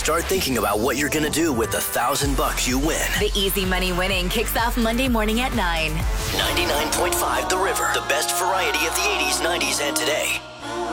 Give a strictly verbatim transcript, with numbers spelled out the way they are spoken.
Start thinking about what you're going to do with the thousand bucks you win. The Easy Money winning kicks off Monday morning at nine. ninety-nine point five The River, the best variety of the eighties, nineties, and today.